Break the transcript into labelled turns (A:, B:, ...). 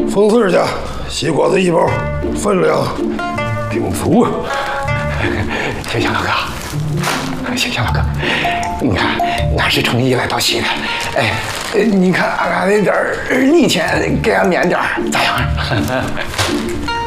A: 冯四家西瓜子1包，分量挺足啊。
B: 谢谢老哥，谢谢老哥。你看，俺是诚意来道谢的。哎，你看俺那点力钱，给俺免点，咋样？